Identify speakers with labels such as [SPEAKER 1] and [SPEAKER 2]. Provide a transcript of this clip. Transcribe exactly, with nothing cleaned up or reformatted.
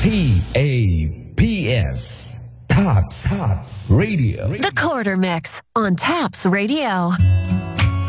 [SPEAKER 1] T A P S. Tops. Tops Radio.
[SPEAKER 2] The Quarter Mix on Taps Radio.